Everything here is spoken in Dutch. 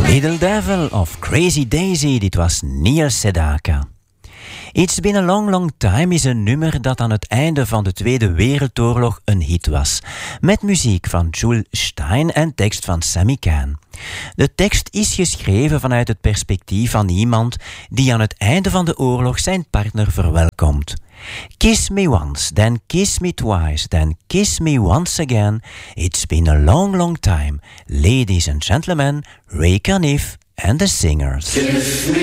Little Devil of Crazy Daisy, dit was Neil Sedaka. It's Been a Long Long Time is een nummer dat aan het einde van de Tweede Wereldoorlog een hit was. Met muziek van Jules Stein en tekst van Sammy Cahn. De tekst is geschreven vanuit het perspectief van iemand die aan het einde van de oorlog zijn partner verwelkomt. Kiss me once, then kiss me twice, then kiss me once again. It's been a long, long time. Ladies and gentlemen, Ray Conniff and the Singers.